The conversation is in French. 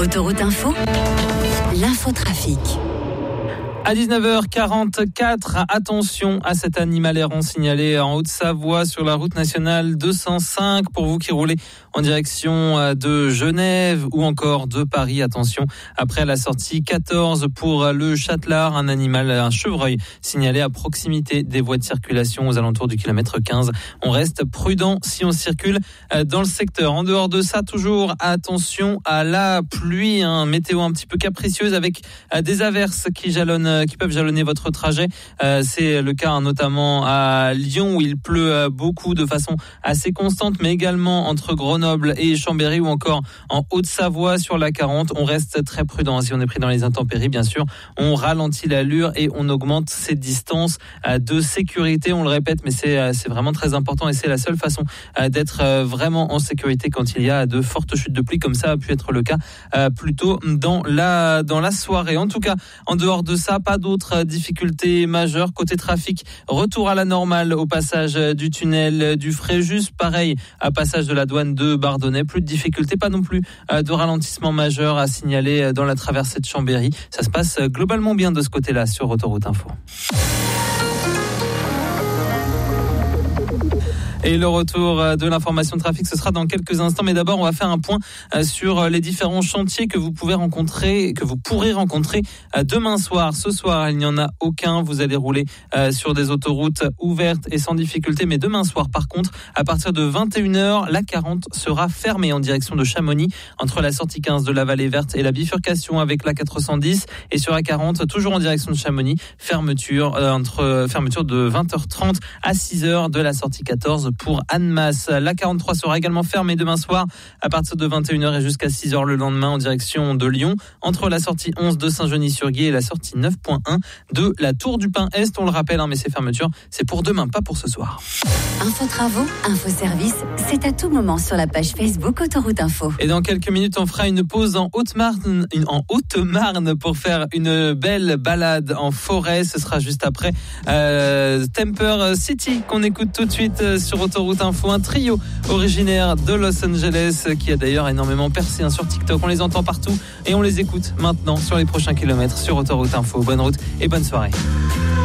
Autoroute Info, l'infotrafic. À 19h44, attention à cet animal errant signalé en Haute-Savoie sur la route nationale 205. Pour vous qui roulez en direction de Genève ou encore de Paris, attention, après la sortie 14 pour le Châtelard, un chevreuil signalé à proximité des voies de circulation aux alentours du kilomètre 15. On reste prudent si on circule dans le secteur. En dehors de ça, toujours attention à la pluie, météo un petit peu capricieuse avec des averses qui peuvent jalonner votre trajet. C'est le cas notamment à Lyon où il pleut beaucoup de façon assez constante, mais également entre Grenoble et Chambéry ou encore en Haute-Savoie sur la 40. On reste très prudent. Si on est pris dans les intempéries, bien sûr, on ralentit l'allure et on augmente ses distances de sécurité. On le répète, mais c'est vraiment très important et c'est la seule façon d'être vraiment en sécurité quand il y a de fortes chutes de pluie, comme ça a pu être le cas plus tôt dans la soirée. En tout cas, en dehors de ça, pas d'autres difficultés majeures. Côté trafic, retour à la normale au passage du tunnel du Fréjus. Pareil, à passage de la douane de Bardonnay. Plus de difficultés, pas non plus de ralentissement majeur à signaler dans la traversée de Chambéry. Ça se passe globalement bien de ce côté-là sur Autoroute Info. Et le retour de l'information de trafic, ce sera dans quelques instants. Mais d'abord, on va faire un point sur les différents chantiers que vous pourrez rencontrer, que vous pourrez rencontrer demain soir. Ce soir, il n'y en a aucun. Vous allez rouler sur des autoroutes ouvertes et sans difficulté. Mais demain soir, par contre, à partir de 21h, la 40 sera fermée en direction de Chamonix, entre la sortie 15 de la Vallée Verte et la bifurcation avec la 410. Et sur la 40, toujours en direction de Chamonix, fermeture de 20h30 à 6h de la sortie 14 pour Annemasse. La 43 sera également fermée demain soir à partir de 21h et jusqu'à 6h le lendemain en direction de Lyon, entre la sortie 11 de Saint-Genis-sur-Guiers et la sortie 9.1 de la Tour du Pin Est. On le rappelle, mais ces fermetures, c'est pour demain, pas pour ce soir. Info-travaux, info-service, c'est à tout moment sur la page Facebook Autoroute Info. Et dans quelques minutes, on fera une pause en Haute-Marne pour faire une belle balade en forêt. Ce sera juste après Temper City qu'on écoute tout de suite sur Autoroute Info, un trio originaire de Los Angeles qui a d'ailleurs énormément percé sur TikTok. On les entend partout et on les écoute maintenant sur les prochains kilomètres sur Autoroute Info. Bonne route et bonne soirée.